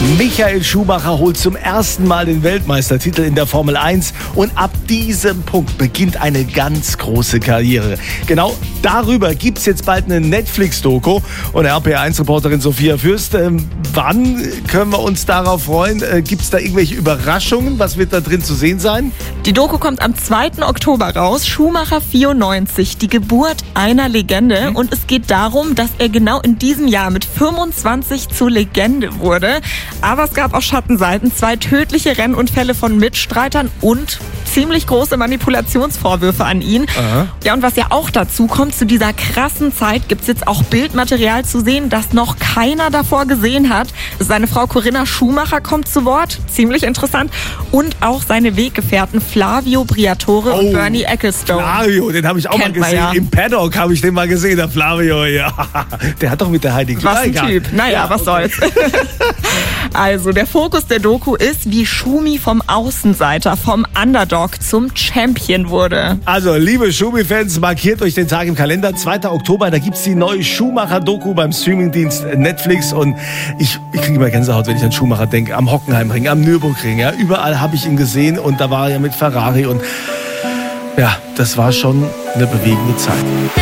Michael Schumacher holt zum ersten Mal den Weltmeistertitel in der Formel 1 und ab diesem Punkt beginnt eine ganz große Karriere. Genau darüber gibt es jetzt bald eine Netflix-Doku und RPA1-Reporterin Sophia Fürst, wann können wir uns darauf freuen? Gibt es da irgendwelche Überraschungen? Was wird da drin zu sehen sein? Die Doku kommt am 2. Oktober raus. Schumacher 94, die Geburt einer Legende. Und es geht darum, dass er genau in diesem Jahr mit 25 zur Legende wurde. Aber es gab auch Schattenseiten, 2 tödliche Rennunfälle von Mitstreitern und ziemlich große Manipulationsvorwürfe an ihn. Aha. Ja, und was ja auch dazu kommt, zu dieser krassen Zeit gibt es jetzt auch Bildmaterial zu sehen, das noch keiner davor gesehen hat. Seine Frau Corinna Schumacher kommt zu Wort, ziemlich interessant. Und auch seine Weggefährten Flavio Briatore und Bernie Ecclestone. Flavio, den habe ich auch Kennt mal man gesehen. ja. Im Paddock habe ich den mal gesehen, der Flavio. Ja. Der hat doch mit der Heidi Was ein gehabt. Typ. Naja, was soll's. Also, der Fokus der Doku ist, wie Schumi vom Außenseiter, vom Underdog zum Champion wurde. Also, liebe Schumi-Fans, markiert euch den Tag im Kalender. 2. Oktober, da gibt's die neue Schumacher-Doku beim Streamingdienst Netflix. Und ich kriege immer Gänsehaut, wenn ich an Schumacher denke. Am Hockenheimring, am Nürburgring. Ja. Überall habe ich ihn gesehen und da war er ja mit Ferrari. Und ja, das war schon eine bewegende Zeit.